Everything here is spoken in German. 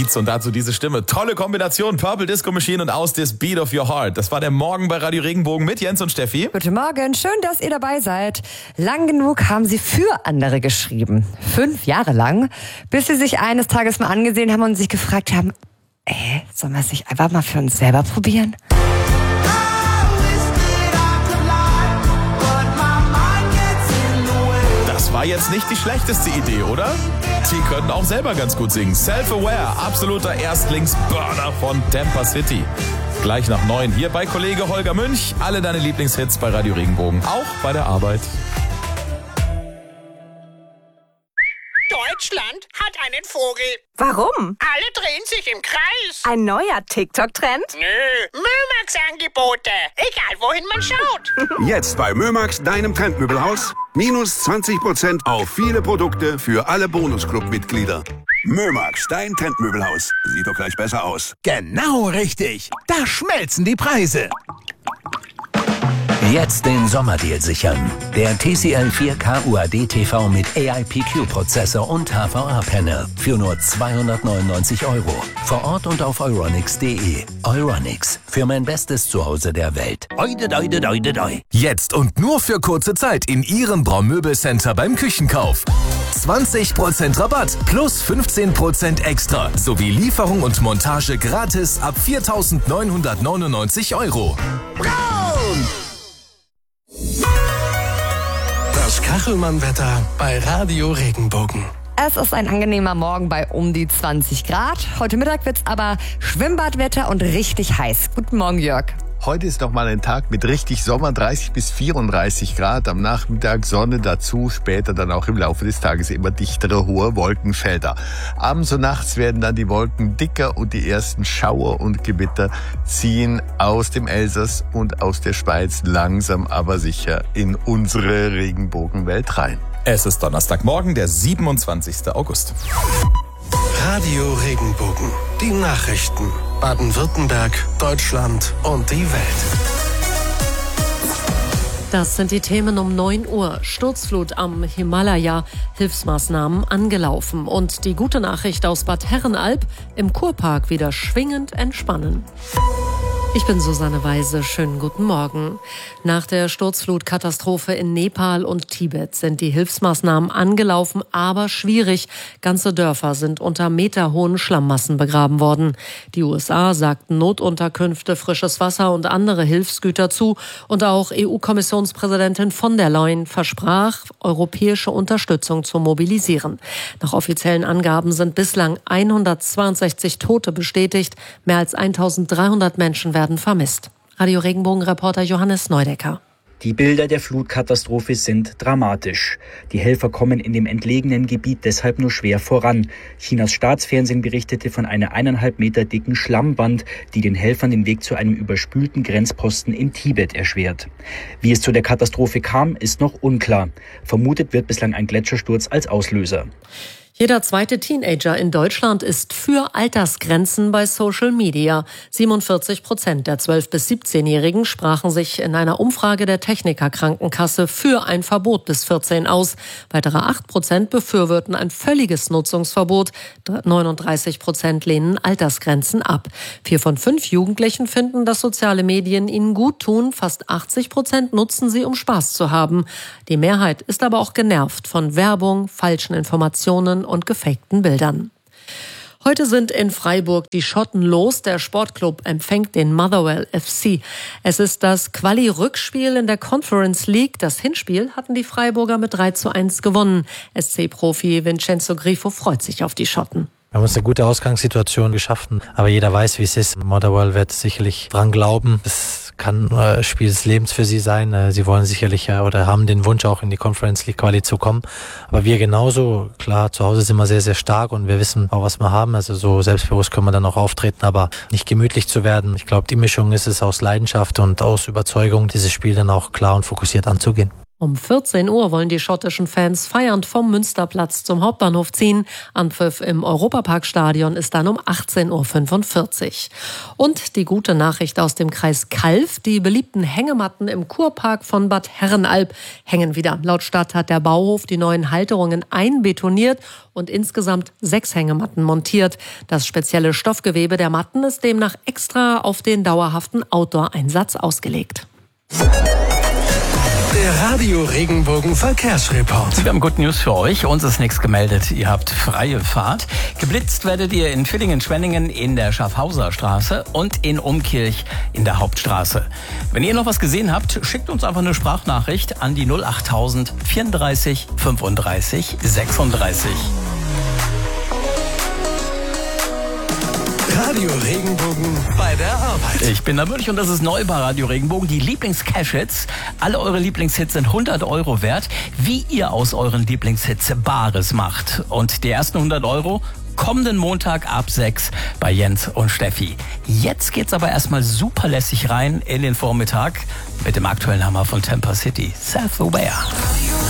Beats und dazu diese Stimme. Tolle Kombination, Purple Disco Machine und Aus des Beat of Your Heart. Das war der Morgen bei Radio Regenbogen mit Jens und Steffi. Guten Morgen, schön, dass ihr dabei seid. Lang genug haben sie für andere geschrieben. 5 Jahre lang, bis sie sich eines Tages mal angesehen haben und sich gefragt haben, sollen wir es nicht einfach mal für uns selber probieren? Das war jetzt nicht die schlechteste Idee, oder? Sie können auch selber ganz gut singen. Self-Aware, absoluter Erstlingsburner von Tampa City. Gleich nach 9 hier bei Kollege Holger Münch. Alle deine Lieblingshits bei Radio Regenbogen, auch bei der Arbeit. Deutschland hat einen Vogel. Warum? Alle drehen sich im Kreis. Ein neuer TikTok-Trend? Nö, Mömax-Angebote. Egal, wohin man schaut. Jetzt bei Mömax, deinem Trendmöbelhaus. Minus 20% auf viele Produkte für alle Bonusclub-Mitglieder. Mömax, dein Trendmöbelhaus. Sieht doch gleich besser aus. Genau richtig. Da schmelzen die Preise. Jetzt den Sommerdeal sichern. Der TCL 4K UAD TV mit AIPQ-Prozessor und HVA-Panel für nur 299 €. Vor Ort und auf euronics.de. Euronics, für mein bestes Zuhause der Welt. Oide, doide, doide, doi. Jetzt und nur für kurze Zeit in Ihrem Braumöbelcenter beim Küchenkauf. 20% Rabatt plus 15% extra sowie Lieferung und Montage gratis ab 4.999 €. Braun! Das Kachelmann-Wetter bei Radio Regenbogen. Es ist ein angenehmer Morgen bei um die 20 Grad. Heute Mittag wird's aber Schwimmbadwetter und richtig heiß. Guten Morgen, Jörg. Heute ist nochmal ein Tag mit richtig Sommer, 30 bis 34 Grad. Am Nachmittag Sonne dazu, später dann auch im Laufe des Tages immer dichtere, hohe Wolkenfelder. Abends und nachts werden dann die Wolken dicker und die ersten Schauer und Gewitter ziehen aus dem Elsass und aus der Schweiz langsam aber sicher in unsere Regenbogenwelt rein. Es ist Donnerstagmorgen, der 27. August. Radio Regenbogen. Die Nachrichten. Baden-Württemberg, Deutschland und die Welt. Das sind die Themen um 9 Uhr. Sturzflut am Himalaya, Hilfsmaßnahmen angelaufen. Und die gute Nachricht aus Bad Herrenalb, im Kurpark wieder schwingend entspannen. Ich bin Susanne Weise, schönen guten Morgen. Nach der Sturzflutkatastrophe in Nepal und Tibet sind die Hilfsmaßnahmen angelaufen, aber schwierig. Ganze Dörfer sind unter meterhohen Schlammmassen begraben worden. Die USA sagten Notunterkünfte, frisches Wasser und andere Hilfsgüter zu. Und auch EU-Kommissionspräsidentin von der Leyen versprach, europäische Unterstützung zu mobilisieren. Nach offiziellen Angaben sind bislang 162 Tote bestätigt. Mehr als 1300 Menschen werden vermisst. Radio Regenbogen-Reporter Johannes Neudecker. Die Bilder der Flutkatastrophe sind dramatisch. Die Helfer kommen in dem entlegenen Gebiet deshalb nur schwer voran. Chinas Staatsfernsehen berichtete von einer 1,5 Meter dicken Schlammwand, die den Helfern den Weg zu einem überspülten Grenzposten in Tibet erschwert. Wie es zu der Katastrophe kam, ist noch unklar. Vermutet wird bislang ein Gletschersturz als Auslöser. Jeder zweite Teenager in Deutschland ist für Altersgrenzen bei Social Media. 47% der 12- bis 17-Jährigen sprachen sich in einer Umfrage der Techniker Krankenkasse für ein Verbot bis 14 aus. Weitere 8% befürworten ein völliges Nutzungsverbot. 39% lehnen Altersgrenzen ab. 4 von 5 Jugendlichen finden, dass soziale Medien ihnen gut tun. Fast 80% nutzen sie, um Spaß zu haben. Die Mehrheit ist aber auch genervt von Werbung, falschen Informationen und gefakten Bildern. Heute sind in Freiburg die Schotten los. Der Sportclub empfängt den Motherwell FC. Es ist das Quali-Rückspiel in der Conference League. Das Hinspiel hatten die Freiburger mit 3:1 gewonnen. SC-Profi Vincenzo Grifo freut sich auf die Schotten. Wir haben uns eine gute Ausgangssituation geschaffen, aber jeder weiß, wie es ist. Motherwell wird sicherlich dran glauben. Es kann Spiel des Lebens für sie sein. Sie wollen sicherlich oder haben den Wunsch, auch in die Conference League Quali zu kommen. Aber wir genauso. Klar, zu Hause sind wir sehr, sehr stark und wir wissen auch, was wir haben. Also so selbstbewusst können wir dann auch auftreten, aber nicht gemütlich zu werden. Ich glaube, die Mischung ist es aus Leidenschaft und aus Überzeugung, dieses Spiel dann auch klar und fokussiert anzugehen. Um 14 Uhr wollen die schottischen Fans feiernd vom Münsterplatz zum Hauptbahnhof ziehen. Anpfiff im Europaparkstadion ist dann um 18.45 Uhr. Und die gute Nachricht aus dem Kreis Calw: Die beliebten Hängematten im Kurpark von Bad Herrenalb hängen wieder. Laut Stadt hat der Bauhof die neuen Halterungen einbetoniert und insgesamt 6 Hängematten montiert. Das spezielle Stoffgewebe der Matten ist demnach extra auf den dauerhaften Outdoor-Einsatz ausgelegt. Der Radio Regenbogen Verkehrsreport. Wir haben Good News für euch. Uns ist nichts gemeldet. Ihr habt freie Fahrt. Geblitzt werdet ihr in Villingen-Schwenningen in der Schaffhauser Straße und in Umkirch in der Hauptstraße. Wenn ihr noch was gesehen habt, schickt uns einfach eine Sprachnachricht an die 08000 34 35 36. Radio Regenbogen bei der Arbeit. Ich bin der Münch und das ist neu bei Radio Regenbogen. Die Lieblings-Cash-Hits. Alle eure Lieblingshits sind 100 € wert. Wie ihr aus euren Lieblingshits Bares macht. Und die ersten 100 € kommenden Montag ab 6 bei Jens und Steffi. Jetzt geht's aber erstmal super lässig rein in den Vormittag mit dem aktuellen Hammer von Temper City. Self-Aware.